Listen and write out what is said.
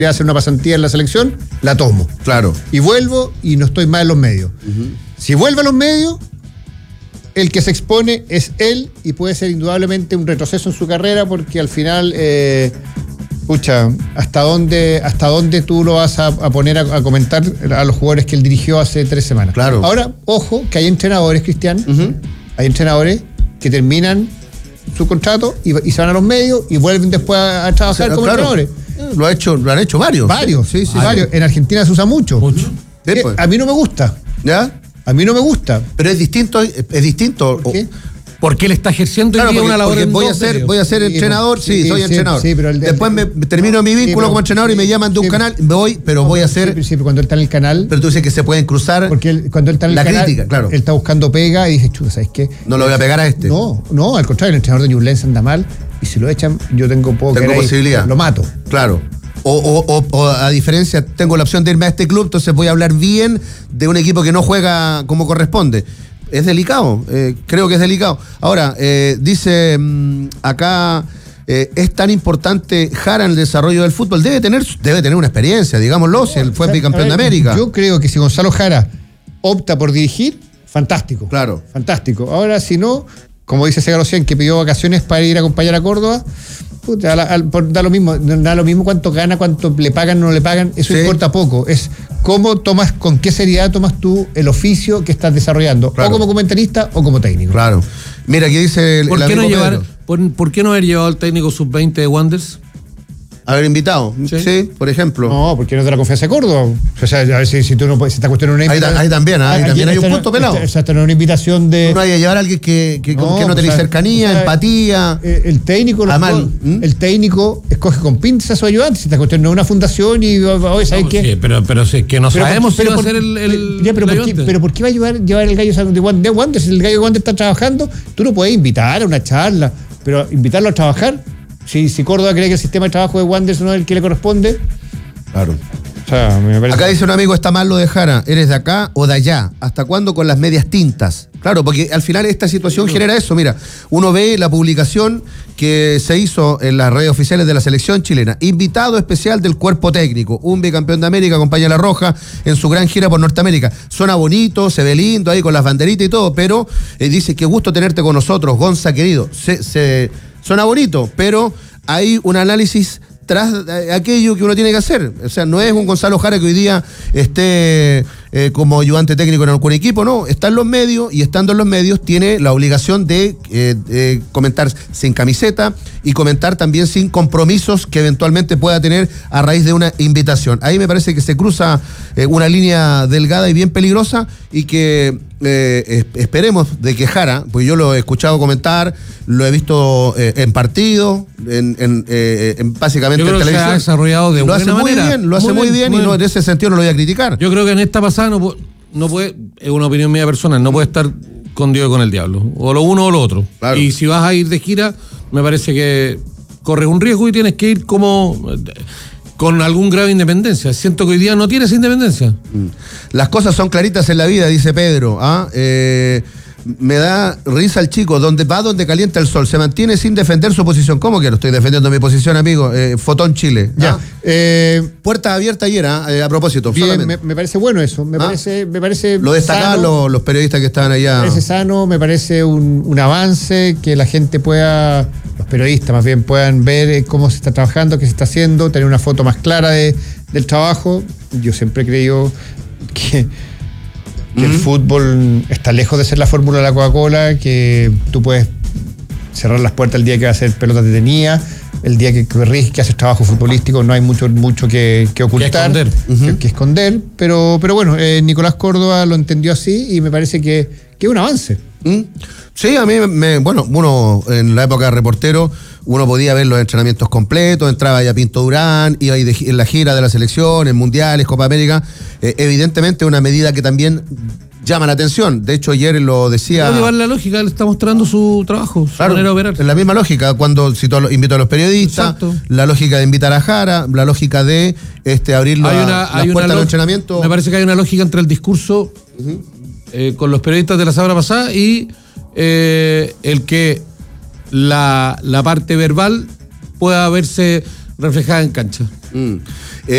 de hacer una pasantía en la selección, la tomo. Claro. Y vuelvo y no estoy más en los medios. Si vuelve a los medios, el que se expone es él y puede ser indudablemente un retroceso en su carrera porque al final, ¿hasta dónde tú lo vas a poner a comentar a los jugadores que él dirigió hace 3 semanas? Claro. Ahora, ojo, que hay entrenadores, Cristian, hay entrenadores que terminan su contrato y se van a los medios y vuelven después a trabajar como entrenadores. Lo han hecho varios. Varios. En Argentina se usa mucho. Sí, pues. A mí no me gusta. ¿Ya? A mí no me gusta. Pero es distinto. ¿Por qué? Porque él está ejerciendo hoy día una labor en voy a ser entrenador, soy entrenador. Pero después me termino mi vínculo como entrenador y me llaman de un canal, voy a hacer. Sí, pero cuando él está en el canal. Pero tú dices que se pueden cruzar. Porque cuando él está en el la canal, crítica, claro. Él está buscando pega y dice, chuta, ¿sabes qué? No lo voy a pegar a este. No, al contrario, el entrenador de Ñublense anda mal y si lo echan, yo tengo posibilidad. Lo mato. Claro. O a diferencia, tengo la opción de irme a este club, entonces voy a hablar bien de un equipo que no juega como corresponde. Es delicado, creo que es delicado. Ahora, dice acá, es tan importante Jara en el desarrollo del fútbol. Debe tener una experiencia, digámoslo, si él fue bicampeón de América. Yo creo que si Gonzalo Jara opta por dirigir, fantástico. Claro. Fantástico. Ahora, si no, como dice Segalocian, que pidió vacaciones para ir a acompañar a Córdoba, da lo mismo cuánto gana, cuánto le pagan, no le pagan, eso importa poco. Es con qué seriedad tomas tú el oficio que estás desarrollando, claro. O como comentarista o como técnico. Claro. Mira, aquí dice ¿Por qué no haber llevado al técnico sub-20 de Wanderers? Haber invitado, sí, por ejemplo. No, porque no es de la confianza de Córdoba. O sea, a ver si tú no puedes, si esta cuestión es una invitación. Ahí también hay un punto pelado. O sea, tener una invitación de. No hay que llevar a alguien que no tenéis cercanía, empatía. El técnico escoge con pinzas a su ayudante. Si esta cuestión no es una fundación y hoy ¿sabes qué? Sí, pero si es que no sabemos si va a ser el pero ¿por qué va a llevar el gallo de Wander? Si el gallo de Wander está trabajando, tú lo puedes invitar a una charla, pero invitarlo a trabajar. Si Córdoba cree que el sistema de trabajo de Wanderers no es el que le corresponde. Claro. O sea, me parece. Acá dice un amigo, está mal lo de Jara. ¿Eres de acá o de allá? ¿Hasta cuándo con las medias tintas? Claro, porque al final esta situación genera eso. Mira, uno ve la publicación que se hizo en las redes oficiales de la selección chilena. Invitado especial del cuerpo técnico. Un bicampeón de América acompaña a La Roja en su gran gira por Norteamérica. Suena bonito, se ve lindo ahí con las banderitas y todo, pero dice, qué gusto tenerte con nosotros, Gonza querido. Suena bonito, pero hay un análisis tras aquello que uno tiene que hacer. O sea, no es un Gonzalo Jara que hoy día esté como ayudante técnico en algún equipo, no. Está en los medios y estando en los medios tiene la obligación de comentar sin camiseta y comentar también sin compromisos que eventualmente pueda tener a raíz de una invitación. Ahí me parece que se cruza una línea delgada y bien peligrosa y que esperemos de que Jara, pues yo lo he escuchado comentar, lo he visto en partido, en básicamente yo creo en televisión. Se ha desarrollado de buena manera. Lo hace muy bien y no, en ese sentido no lo voy a criticar. Yo creo que en esta pasada no puede, es una opinión mía personal, no puede estar con Dios y con el diablo, o lo uno o lo otro. Claro. Y si vas a ir de gira, me parece que corres un riesgo y tienes que ir como con algún grado de independencia. Siento que hoy día no tienes independencia. Las cosas son claritas en la vida, dice Pedro. Me da risa el chico, donde calienta el sol, se mantiene sin defender su posición. ¿Cómo que no estoy defendiendo mi posición, amigo? Fotón Chile. Ya. Puerta abierta ayer, a propósito. Bien, me parece bueno eso. Me parece lo destacaban los periodistas que estaban allá. Me parece sano, me parece un avance, que la gente pueda, los periodistas más bien, puedan ver cómo se está trabajando, qué se está haciendo, tener una foto más clara del trabajo. Yo siempre he creído que el fútbol está lejos de ser la fórmula de la Coca-Cola, que tú puedes cerrar las puertas el día que va a hacer pelotas detenidas, el día que corrige, que haces trabajo futbolístico, no hay mucho que ocultar, que esconder, pero bueno, Nicolás Córdoba lo entendió así y me parece que es un avance. Sí, a mí uno en la época de reportero, uno podía ver los entrenamientos completos, entraba ya Pinto Durán, iba en la gira de la selección, en mundiales, Copa América, evidentemente una medida que también llama la atención. De hecho, ayer lo decía. No llevar la lógica, le está mostrando su trabajo, su manera de operar. Es la misma lógica, cuando invito a los periodistas, exacto. La lógica de invitar a Jara, la lógica de abrir las puertas del entrenamiento. Me parece que hay una lógica entre el discurso con los periodistas de la semana pasada y el que la parte verbal pueda verse reflejada en cancha.